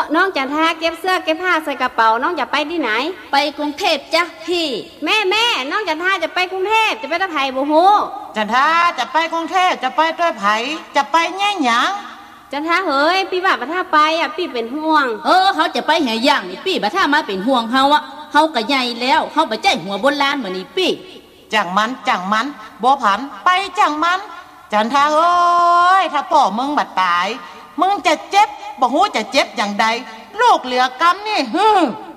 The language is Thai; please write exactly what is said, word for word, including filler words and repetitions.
น้องจันทาเก็บเสื้อเก็บผ้าใส่กระเป๋าน้องจะไปที่ไหนไปกรุงเทพจ้ะพี่แม่แม่น้องจันทาจะไปกรุงเทพจะไปตะไผ่บ่โหจันทาจะไปกรุงเทพจะไปด้วยไผจะไปแง่หยังจันทาเฮ้ยพี่ว่าบัดถ้าไปอ่ะพี่เป็นห่วงเออเขาจะไปแห่ย่างนี่พี่บัดถ้ามาเป็นห่วงเฮาอะเฮาก็ใหญ่แล้วเฮาบ่ใจหัวบนลานเหมือนนี่พี่จังมันจังมันบ่ผันไปจังมันจันทาเอ้ยถ้าพ่อมึงบัดตายมึงจะเจ็บบ่ฮู้จะเจ็บอย่างใดลูกเหลือกำนี่ฮึ